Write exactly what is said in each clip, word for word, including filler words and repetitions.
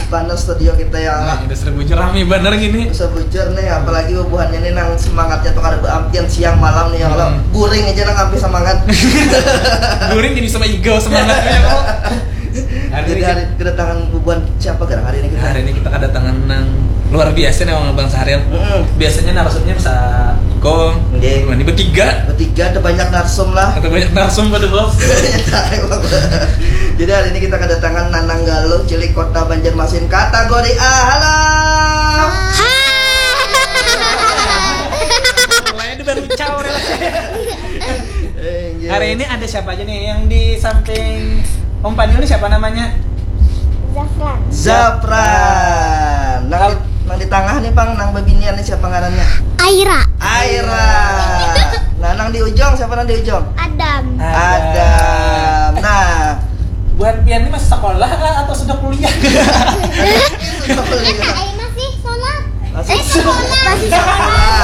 panas studio kita ya. Nah, udah seribu rame bener gini. Bisa bujur nih, apalagi bubuhannya nih nang semangatnya tuh ada beampian siang malam nih ya kalau hmm. guring aja nang ngambil semangat. Guring jadi sama ego semangatnya ya kalau. Jadi hari kedatangan bubuhan siapa garang hari ini kita? Hari ini kita kedatangan nang luar biasa nih Bang Sahril. Mm-hmm. Biasanya narasumnya bisa Iko, okay. Ini bertiga. Bertiga ada banyak narsum lah. Ada banyak narsum pada bos. Jadi hari ini kita kedatangan Nanang Galuh Cilik Kota Banjarmasin kategori A. Halo. Mulai baru caur. Hari ini ada siapa aja nih yang di samping Om Panil ini siapa namanya? Zafran. Zafran. Nang, nang di tengah nih Bang, nang bebinian nih siapa ngarannya? Aira. Aira. Nah, nang di ujung siapa nang di ujung? Adam. Adam. Nah, buat Pian ini masih sekolah atau sudah kuliah? Sudah kuliah. Eh, masih sholat. Masih eh, sekolah. Masih sekolah.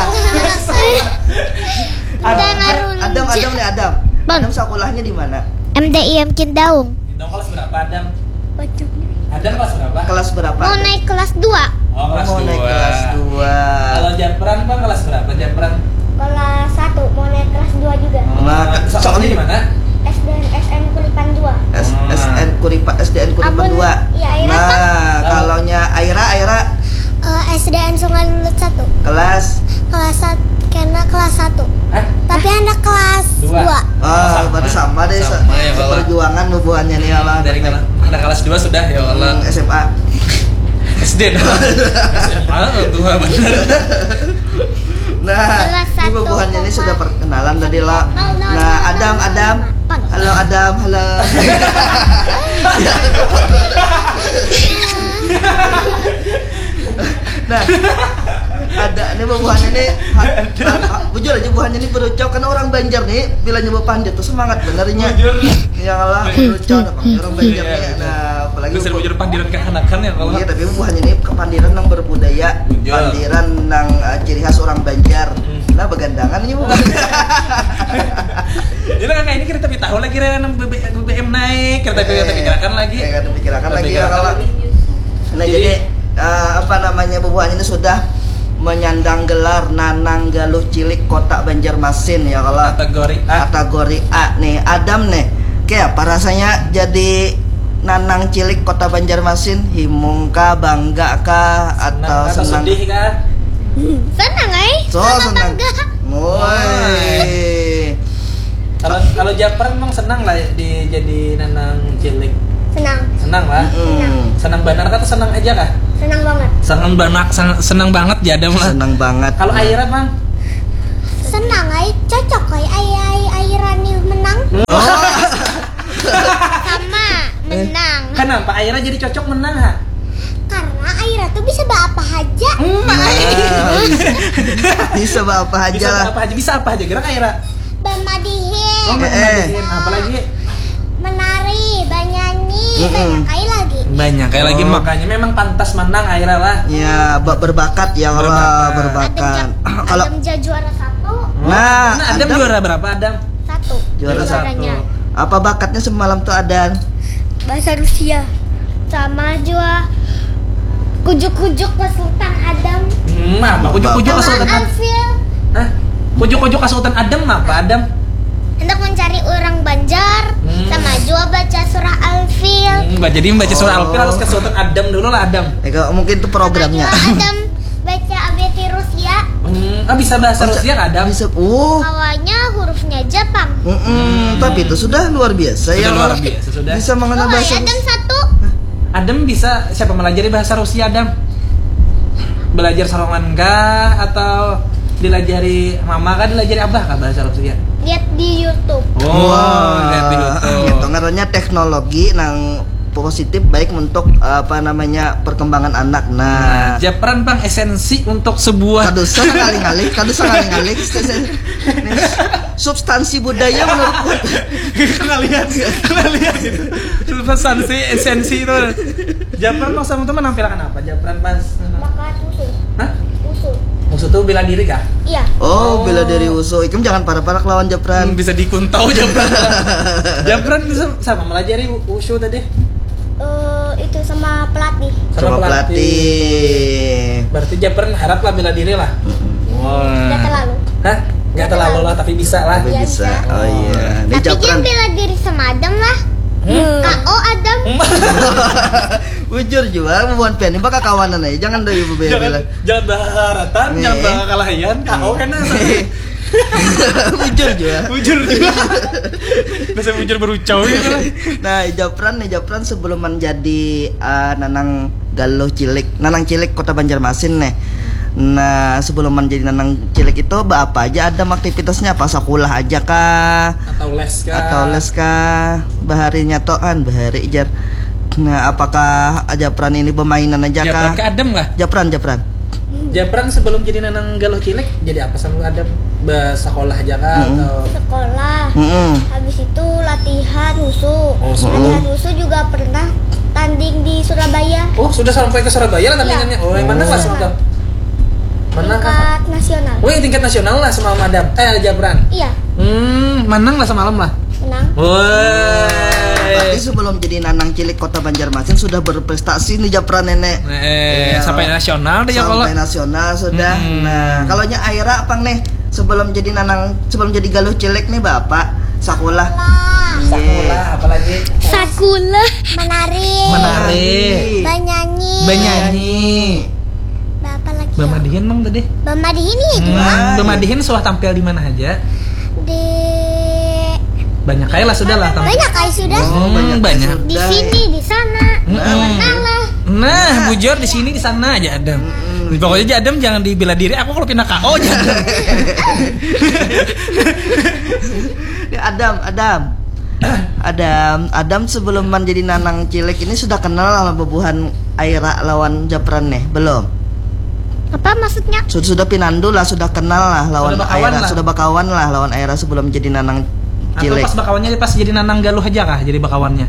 Adam, Adam, Adam nih Adam. Bang. Adam sekolahnya di mana? M D I M Cindaung. Cindaung kelas berapa Adam? Bacanya. Adam kelas berapa? Kelas berapa? Mau naik kelas dua. Oh, kelas mau dua. naik kelas dua. Kalau Japran Bang kelas berapa Japran? Kelas satu, mau naik kelas dua juga. Oh, nah, sekolahnya di mana? S D N S N Kuripan dua. S SN Kuripan S D N Kuripan dua. Iya, Aira. Nah, kalau nya Aira Aira uh, S D N Sungai Lulut satu. Kelas kelas satu, kena kelas satu. Eh? Tapi anak kelas dua. Ah, berarti sama deh. Sama ya, perjuangan bubuhannya nih Allah. Dari anak kelas dua sudah ya Allah. Hmm, S M A. S D dah. S M A tuh benar. Nah, ini bubuhannya ini sudah perkenalan tadi lah. Nah, Adam, Adam. Halo Adam, halo. Nah, ada ini bubuhannya nih. Jujur aja bubuhannya ini berucap karena orang Banjar nih bila nyoba pandai tuh semangat benernya. Ya Allah, berucap orang Banjar nih. Nah, apalagi bisa bujur pandiran kehanakan ya kalau. Iya, tapi bubuhannya ini kepandiran nang berbudaya, pandiran nang uh, ciri khas orang Banjar. Nah, begandangan ini bukan. Jadi kan ini kita tapi tahu lagi rela B B M naik, kita kita pikirkan lagi. Kita pikirkan lagi ya kalau. Nah, jadi uh, apa namanya bubuhan ini sudah menyandang gelar Nanang Galuh Cilik Kota Banjarmasin ya kalau kategori A. Kategori A nih. Adam nih. Kayak apa rasanya jadi Nanang Cilik Kota Banjarmasin? Himung kah, bangga kah atau senang? Atau sedih kah? Senang, eh? So, senang. Woi. Kalau kalau Japran emang senang lah di jadi Nanang Cilik. Senang. Senang lah. Mm. Senang benar kah atau senang aja kah? Senang banget. Senang banget, senang, senang banget ya Adam lah. Senang banget. Kalau Aira Bang? Senang, eh? Cocok, eh? Ai Aira nih menang. Oh. Sama menang. Kenapa Aira jadi cocok menang ha? Karena Aira tuh bisa bawa apa aja. Nah, bisa bawa apa aja Bisa lah. apa aja, bisa apa aja gerak Aira? Bamadihin. Oh, eh. apa lagi? Menari, bernyanyi, Mm-mm. banyak kali lagi. Banyak kayak Oh. lagi makanya memang pantas menang Aira lah. Ya, ba- berbakat ya Allah, Berbakat. berbakat. Adam, Kalau Adam ja- juara satu. Nah, nah Adam, Adam- juara berapa Adam? Satu. Juara Juaranya. apa bakatnya semalam tuh Adan? Bahasa Rusia. Sama juga kujuk-kujuk ke Sultan Adam. Hmm, apa? Kujuk-kujuk ke Sama Sultan Adam? Alfil. Hah? Kujuk-kujuk ke Sultan Adam apa Adam? Hendak mencari orang Banjar. Hmm. Sama juga baca surah Alfil. Hmm, jadi membaca surah Oh. Al-Fil harus ke Sultan Adam dulu lah Adam. Eh, kalau mungkin itu programnya. Sama juga Adam baca A B C Rusia. Hmm, ah bisa bahasa Rusia nggak Adam? Bisa. Oh. Awalnya hurufnya Jepang. Mm-mm, Hmm. Tapi itu sudah luar biasa Sudah ya. luar Allah. biasa sudah. Bisa mengenal Oh, bahasa. Adam satu. Adam bisa siapa melajari bahasa Rusia Adam? Belajar sarongan kah atau dilajari mama kah dilajari abah kah bahasa Rusia? Lihat di YouTube. Oh, lihat di YouTube. Itu ngarannya teknologi nang positif baik untuk apa namanya perkembangan anak. Nah, Japran Bang esensi untuk sebuah kadusa kali-kali, kadusa kali-kali substansi budaya menurutku. kalian kalian substansi esensi itu. Japran Bang sama teman menampilkan apa? Japran pas Bakat usul. Hah? Usul. Maksud tuh bela diri kah? Iya. Oh, bela diri usul. Ikem jangan parah-parah lawan Japran. Hmm, bisa dikuntau Japran. Japran bisa sama melajari wushu tadi. Eh, itu sama pelatih. pelatih. Sama pelatih. Berarti Japran harap lah bela diri lah. Wah. Nggak terlalu. Hah? Nggak terlalu lah, tapi bisa lah. Tapi Iya, bisa. bisa. Oh iya. Ini Tapi Japran. jangan bela diri sama Adam lah. Hmm? K O Adam. Bujur juga bukan pen, bakal kawanan aja. Jangan deh ibu Jangan, bela. jangan baharatan, Nih. jangan bakal kalahian. K O kan Bujur juga. bujur juga. Bisa bujur berucau gitu lah. Nah, Japran nih Japran sebelum menjadi uh, Nanang Galuh Cilik, Nanang Cilik Kota Banjarmasin nih. Nah, sebelum menjadi Nanang Cilik itu apa aja ada aktivitasnya? Apa sekolah aja kah? Atau les kah? Atau les kah? Bahari nyatoan, bahari jar. Nah, apakah Japran ini permainan aja Japran kah? ke Adam lah. Japran, Japran. Japran sebelum jadi Nanang Galuh Cilik jadi apa sama Adam? Sekolah aja kah? Mm-mm. Atau Sekolah. Mm-mm. Habis itu latihan wusu. Oh, wusu. Latihan wusu juga pernah tanding di Surabaya. Oh, sudah sampai ke Surabaya lah tandingannya. Oh, yang mana Oh. kelas Adam? Mana Tingkat nasional. Oh, yang tingkat nasional lah sama Adam. Eh, Japran. Iya, Hmm, menang lah semalam lah. menang. Berarti Woi. sebelum jadi Nanang Cilik Kota Banjarmasin sudah berprestasi nih Japran nenek. Eh, Iya. sampai nasional deh ya kalau. Sampai nasional sudah. Hmm. Nah, kalau nya Aira apa nih? Sebelum jadi Nanang, sebelum jadi Galuh Cilik nih Bapak sekolah. Lah, Sekolah apalagi? Sakula, menari, Menari. banyanyi, Benyanyi. Bapak lagi. Bamadihin dong tadi. Bamadihin ini juga Hmm, Bamadihin sudah tampil di mana aja? di Banyak kali lah sudah lah tampil. banyak kali sudah. Oh, banyak banyak. yang Di sudah. sini, di sana, Hmm. menang lah. Nah, bujur di sini di sana aja Adam. Hmm. Pokoknya aja Adam jangan dibela diri. Aku kalau pindah K O jangan. Ini Adam, Adam. Adam, Adam sebelum menjadi Nanang Cilik ini sudah kenal sama bebuhan Aira lawan Japran nih, belum? Apa maksudnya? Sudah sudah pinandu lah, sudah kenal lah lawan Sudah bakawan Aira, lah. sudah bakawan lah lawan Aira sebelum jadi Nanang Atau Cilik. pas bakawannya pas jadi Nanang Galuh aja kah jadi bakawannya?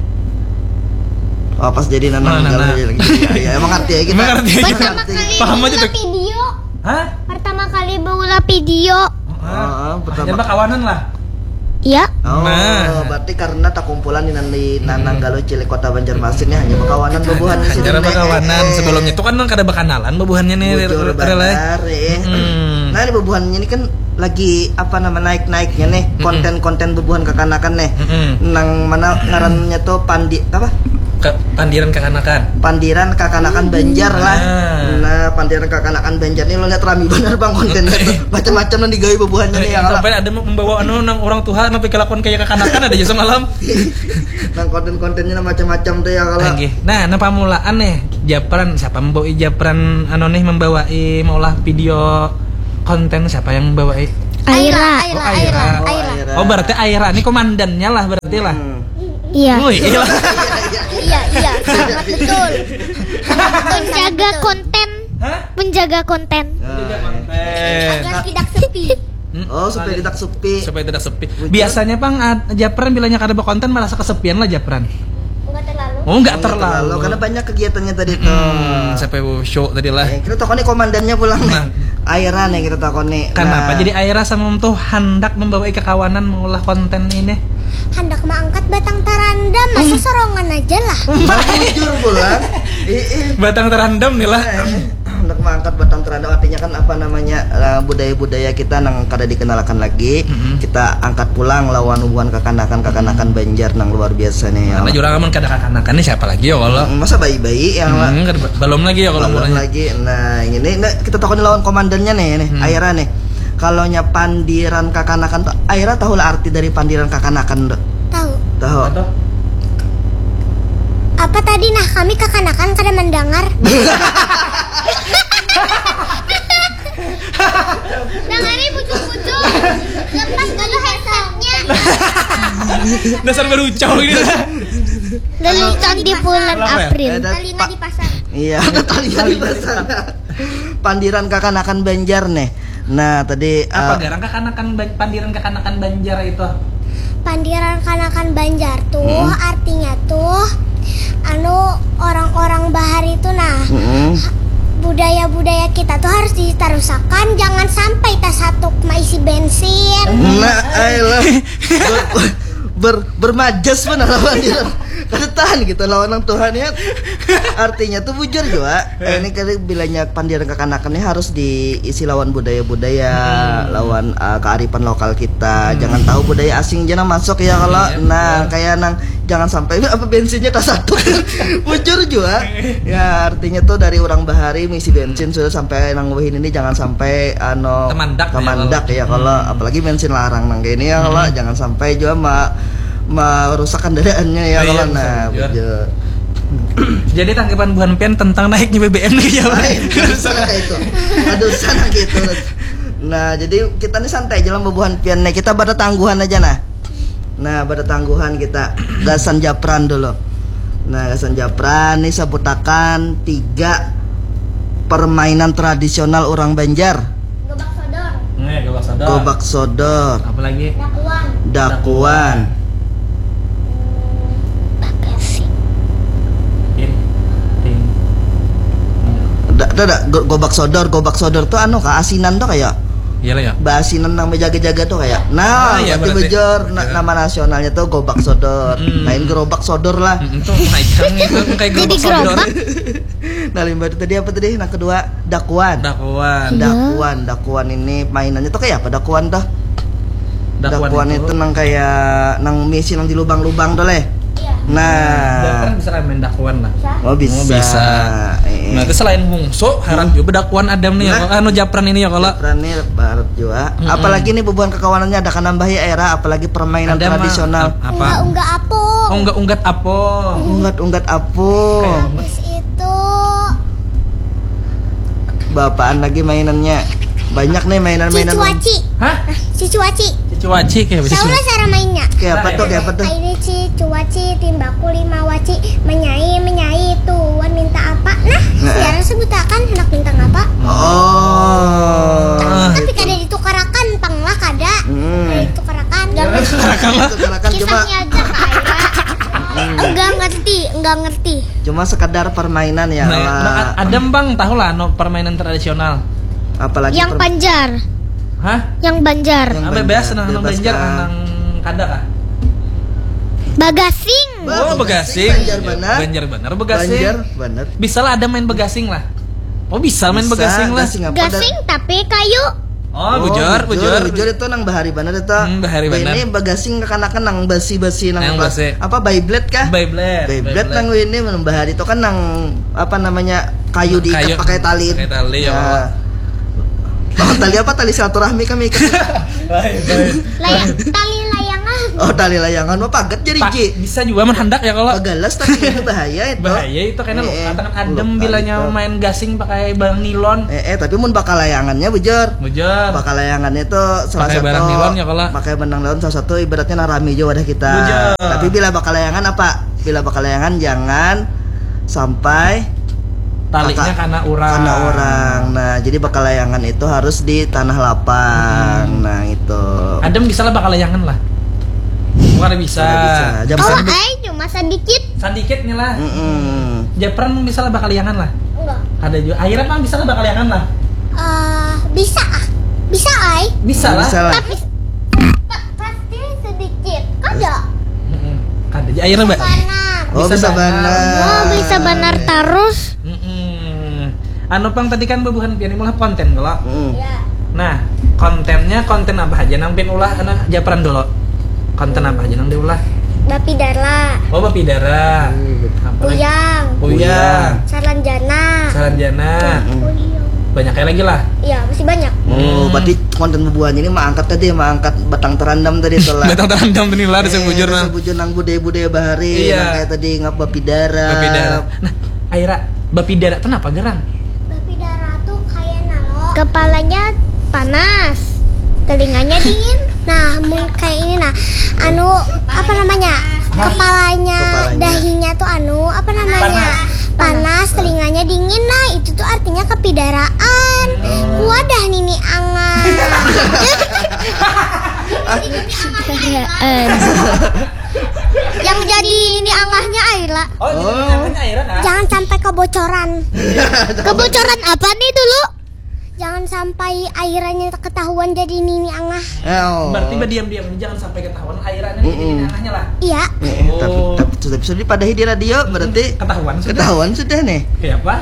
Oh, pas jadi Nanang Oh, Galuh Nanang. Cilik. Ya, emang ngerti ya kita. Emang ngerti ya kita. Pertama kali Paham aja bawa tuh. video. Hah? Pertama kali bawa video. Oh, pertama. Jadi bakawanan lah. Iya. Oh, Nah. berarti karena tak kumpulan di Nanti Nanang Galuh Cilik Kota Banjarmasin ya hanya bakawanan bebuhan di sini. Cara Nek. bakawanan Eh, sebelumnya itu kan kada bakanalan bebuhannya nih Bujur relay. benar, eh. Mm. Nah, ini bebuhannya ini kan lagi apa nama naik-naiknya nih, konten-konten bebuhan kekanakan nih. Mm-mm. Nang mana ngarannya tuh pandi apa? Ke pandiran kekanakan. Pandiran Kakanakan Banjar lah. Nah. Nah, Pandiran Kakanakan Banjar ini lo lihat rame bener Bang kontennya tuh. Macam-macam nih digawe bebuhannya nih yang Sampai ada membawa anu nang orang tua sampai kelakuan kayak kekanakan ada aja semalam. Nang konten-kontennya macam-macam tuh ya kalau. Lagi. Nah, nah pamulaan nih Japran siapa membawa Japran anu nih membawa maulah video konten siapa yang membawa Aira, Oh, Aira, Aira. Aira, Oh, Aira. Aira. Oh, berarti Aira ini komandannya lah berarti lah. Hmm. Iya. Woi, iya lah. Iya, iya, sangat betul. Penjaga konten, Hah? penjaga konten. Juga Nah, konten. Agar tidak sepi. Hmm? Oh, supaya Ada. tidak sepi. Supaya tidak sepi. Bujur. Biasanya Bang ad- Japran bilangnya kada berkonten merasa kesepian lah Japran. Enggak terlalu. Oh, enggak Nggak terlalu. karena banyak kegiatannya tadi tuh. Hmm, sampai show tadi lah. Eh, kita takon nih komandannya pulang nih. Nah. Aira nih kita takon nih. Kenapa Nah, jadi Aira sama tuh hendak membawa kekawanan mengolah konten ini? Hendak mengangkat batang taranda, masa sorongan aja lah. Nah, jujur pulang. Ih, ih. Batang terandam nih lah. Untuk mengangkat batang terandam artinya kan apa namanya eh, budaya-budaya kita nang kada dikenalkan lagi. Mhm. Kita angkat pulang lawan hubungan kekanakan kekanakan Banjar nang luar biasa nih ya. Karena jurang aman kada kakanakan nih siapa lagi ya kalau? Masa bayi-bayi yang lah. Hmm, kada- belum lagi ya kalau Belum mulanya. lagi. Nah, ini nah, kita takon lawan komandannya nih nih, Hmm. Aira nih. Kalau nya pandiran kakanakan tuh Aira tahu lah arti dari pandiran kakanakan tuh. Tahu. Tahu. Atau? Apa tadi nah kami kekanakan kada mendengar. Dengarin pucuk-pucuk. Lepas dulu headsetnya. Dasar baru ucau ini. Lelucon di bulan Apa ya? April. Eh, dan- Talina Pak- di pasar. Iya, talian di sana. Pandiran kakanakan Banjar nih. Nah, tadi Apa eh, garang kakanakan Ban- pandiran kakanakan Banjar itu? Pandiran kanakan Banjar tuh Mm. artinya tuh anu orang-orang bahari itu nah mm-mm. budaya-budaya kita tuh harus ditarusakan, jangan sampai tas satu isi bensin. Nah, ayolah. ber bermajas benar lawan dia. Kada tahan gitu lawan orang Tuhan ya. Artinya tuh bujur juga. Eh, ini kali bilanya pandiran kekanakannya harus diisi lawan budaya-budaya, hmm. lawan uh, kearifan lokal kita. Hmm. Jangan tahu budaya asing jangan masuk ya kalau hmm, nah ya. Kayak nang jangan sampai apa bensinnya tak satu. Bujur juga. Ya artinya tuh dari orang Bahari misi bensin sudah sampai nang Wuhin ini jangan sampai ano Temandak, temandak ya, ya kalau hmm. apalagi bensin larang nang kayak ini ya kalau hmm. jangan sampai juga ma merusak kendaraannya ya oh, kalau iya, nah bujur. Jadi tanggapan Bu Hanpian tentang naiknya B B M nih ya. Aduh sana itu. Aduh sana gitu. Nah, jadi kita nih santai aja lah Bu Hanpian nih. Kita pada tangguhan aja nah. Nah, pada tangguhan kita gasan japran dulu. Nah, gasan japran nih sebutakan tiga permainan tradisional orang Banjar. Gobak sodor. Nih, gobak sodor. Gobak sodor. Apa lagi? Dakuan. Dakuan. Da, da, da, gobak sodor, gobak sodor tuh anu keasinan tuh kayak. Iya lah ya. Basinan nang menjaga-jaga tuh kayak. Nah, ah, iya, berarti bejor na, nama nasionalnya tuh gobak sodor. Mm. Lain gerobak sodor lah. Mm, itu naikang itu kayak gerobak sodor. Nah, lima itu tadi apa tadi? Nah, kedua dakuan. Dakuan. Dakuan, dakuan ini mainannya tuh kayak apa dakuan tuh? Dakuan, dakuan itu. itu nang kayak nang misi nang di lubang-lubang tuh leh. Nah, Japran bisa main dakuan lah. Oh bisa. Oh, bisa. Eh. Nah, itu selain bungsu, harap hmm. juga dakuan Adam nih nah, ya. Anu Japran ini ya kalau. Japran ini barat juga. Mm-hmm. Apalagi nih hubungan kekawanannya ada kan nambah ya era, apalagi permainan ada tradisional. Ma, apa? Unggah apo. Oh, unggah unggat apo. Unggat unggat apo. Habis itu. Bapaan lagi mainannya. Banyak nih mainan-mainan. Cicuaci. Hah? Cicuaci. Cicuaci kayak apa sih? Saula cara mainnya. Kayak apa tuh? Kayak apa tuh? Ini cicuaci, timbaku lima waci, menyai menyai tuan minta apa? Nah, nah. Sejarah sebutakan hendak minta apa? Oh. Tapi kada ditukarakan panglah kada. Hmm. Kada ditukarakan. Ditukarakan cuma. Kisahnya aja Kak Aira. Enggak ngerti, enggak ngerti. Cuma sekedar permainan ya. Nah, nah, Adam bang tahu lah no permainan tradisional. Apalagi yang per... Banjar. Hah? Yang Banjar. Yang bebas nang nang Banjar nang kada kah? Bagasing. Oh, begasing. Banjar benar. Banjar benar begasing. Banjar benar. Bisa lah ada main begasing lah. Oh, bisa, bisa main begasing lah. Gasing tapi kayu. Oh, bujur, oh, bujur. Bujur itu nang bahari benar itu. Hmm, bahari benar. Ini bagasing kekanakan nang basi-basi nang apa? Apa Beyblade kah? Beyblade. Beyblade nang ini nang bahari itu kan nang apa namanya? Kayu diikat pakai tali. Pakai tali ya. Nah. Oh, tali apa? Tali silaturahmi kami ikat. Layang, tali layangan. Oh, tali layangan mah paget jadi Ji. Bisa juga menhandak ya kalau. Pagalas tapi itu bahaya itu. Bahaya itu karena lo katakan adem bilanya main gasing pakai barang nilon. Eh, eh tapi mun bakal layangannya bujur. Bujur. Bakal layangannya itu salah pakai satu barang nilon ya kalau. Pakai barang nilon salah satu ibaratnya narami juga wadah kita. Bujur. Tapi bila bakal layangan apa? Bila bakal layangan jangan sampai talinya karena orang. Karena orang. Nah, jadi bakal layangan itu harus di tanah lapang. Hmm. Nah, itu. Adem bisa lah bakal layangan lah. Bukan bisa. bisa. Jam oh, eh cuma sedikit. Sedikitnya lah. Mm -mm. Japran bisa lah bakal layangan lah. Enggak. Ada juga. Akhirnya bang bisa lah bakal layangan lah. Uh, bisa ah. Bisa ay. Bisa lah. Bisa lah. Tapi pasti sedikit. Kada. Heeh. Kada. Akhirnya mbak. Oh, bisa, bisa benar. Oh, bisa benar terus. Anu pang tadi kan bebuhan pian ulah konten kalau. Mm. Ya. Nah, kontennya konten apa aja nang pian ulah anak Japran dulu. Konten apa aja nang diulah? Bapidara. Oh, Bapidara. Hmm. Puyang. Puyang. Saranjana. Saranjana. Puyang. Banyak kayak lagi lah. Iya, masih banyak. Oh, hmm. berarti konten bebuhan ini mah angkat tadi, mah angkat batang terandam tadi itu lah. Batang terandam tadi lah, ada bujur nang. Bujur nang budaya-budaya bahari. Iya. Kayak tadi ngap Bapidara. Bapidara. Nah, Aira, Bapidara kenapa gerang? Kepalanya panas, telinganya dingin. Nah, mun kayak ini nah, anu apa namanya? Kepalanya, Kepalanya. dahinya tuh anu apa namanya? Panas, panas telinganya dingin. Nah, itu tuh artinya kepidaraan. Wadah nini angan. Kepidaraan. Yang jadi ini angahnya Aira. Oh, oh. Aira kan? Jangan sampai kebocoran. Kebocoran apa nih dulu? jangan sampai airannya ketahuan jadi nini angah. Oh. Berarti berdiam-diam jangan sampai ketahuan airannya mm -mm. ini anaknya lah. Iya. Eh, Oh. tapi tapi sudah sudah dipadahi di radio berarti Ketahuan sudah. ketahuan sudah nih. Kayak apa?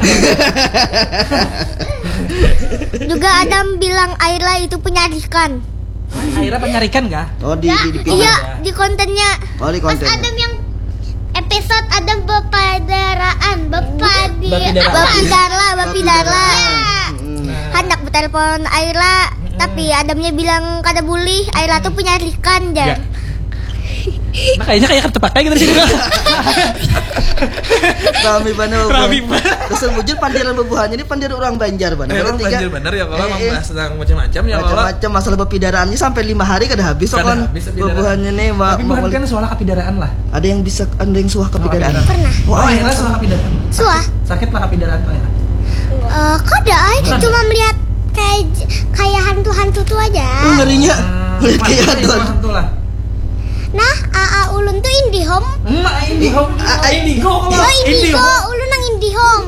Juga Adam bilang Aira itu penyarikan. Aira penyarikan kah? Oh di di, di film. Iya, di kontennya. Oh di Pas konten. Adam yang episode Adam bepadaraan, bepadi, Bapidaraan. bapidarla, bapidarla. Hmm. Hendak bertelepon Aira, tapi Adamnya bilang kada boleh. Aira tuh penyarikan Ya. aja. Nah, kayaknya kayak kartu pakai gitu di sini. Rami Bano. Rami Bano. Terus wujud pandiran bebuhannya ini pandir orang Banjar Bano. Orang Berarti banjir kan- bener ya kalau Eh, eh. membahas tentang macam-macam ya kalau. Macam-macam masalah bepidaraannya sampai lima hari kada habis Kada kan habis kepidaraan. bebuhannya nih ma- Tapi ma- bukan kan soal kepidaraan lah. ada yang bisa ada yang suah kepidaraan. Oh, Pernah. Oh, Oh, akhirnya akhirnya soal kepidaraan. Suah. Sakit lah kepidaraan tuh ya. Eh, kada, itu Bukan. cuma melihat kayak kayak hantu-hantu tuh aja. Oh, ngerinya. Hmm, Kayak mantap, tuh. hantu lah. Nah, A A ulun tuh IndiHome. Emak Indihome. Ah, ah, Indigo. Oh, Indigo, ulun nang IndiHome.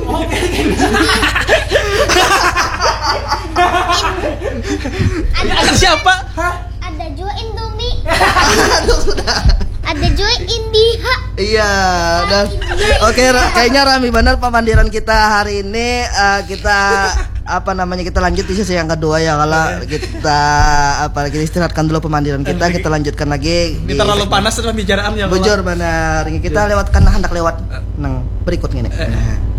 Ada siapa? Hah? Ada juga Indomie. Aduh, sudah. Ada juga Indiha. Iya, dan oke Ra- kayaknya Rami benar pemandiran kita hari ini eh, kita apa namanya kita lanjut di sesi yang kedua ya kalau kita apa kita istirahatkan dulu pemandiran kita kita lanjutkan lagi Ini terlalu panas dalam bicaraan ya. bujur benar kita lewatkan hendak lewat nang berikut ini. Nah.